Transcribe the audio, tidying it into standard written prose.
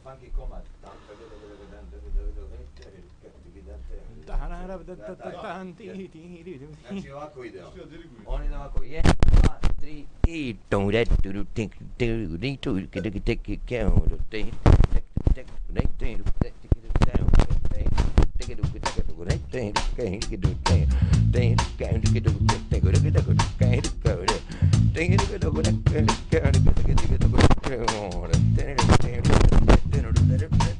funky komad. Znači ovako ide. On ide ovako. 1, 2, 3 i